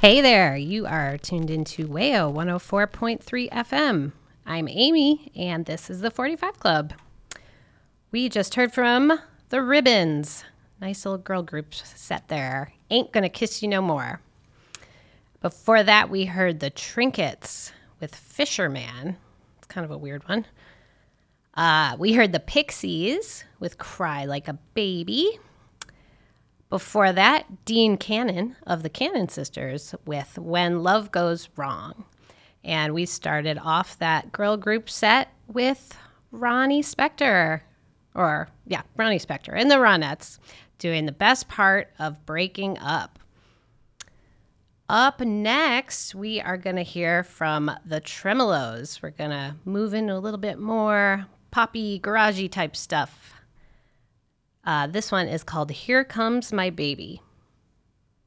Hey there, you are tuned into WAYO 104.3 FM. I'm Amy, and this is the 45 Club. We just heard from the Ribbons. Nice little girl group set there. Ain't Gonna Kiss You No More. Before that, we heard the Trinkets with Fisherman. It's kind of a weird one. We heard the Pixies with Cry Like a Baby. Before that, Dean Cannon of the Cannon Sisters with When Love Goes Wrong. And we started off that girl group set with Ronnie Spector. Ronnie Spector and the Ronettes doing The Best Part of Breaking Up. Up next, we are going to hear from the Tremolos. We're going to move into a little bit more poppy, garagey type stuff. This one is called Here Comes My Baby.